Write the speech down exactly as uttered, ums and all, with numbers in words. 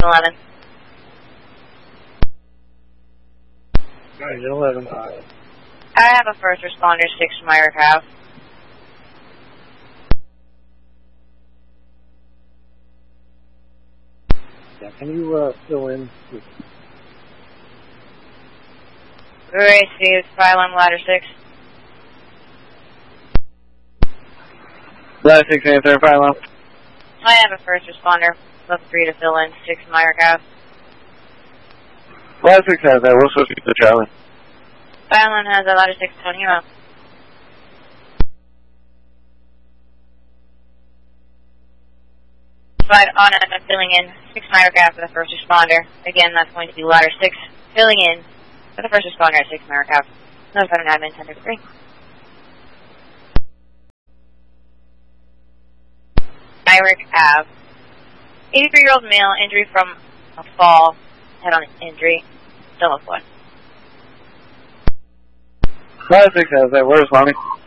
eleven. nine eleven. I have a first responder, six Myrick Ave. Yeah, can you uh, fill in? Race is Phylum, ladder six. Ladder six, answer, Phylum. I have a first responder, level three to fill in, six Myrick Ave. Ladder six has that, we're supposed to get to Charlie. Phylum has a ladder six, Tony, you up. Slide on and I'm filling in, six Myrick Ave for the first responder. Again, that's going to be ladder six, filling in for the first responder at six Myrick Ave. Notified an admin, ten thirty-three. Myrick Ave. eighty-three-year-old male, injury from a fall, head-on injury, still afloat. Ladder six has that, we're responding.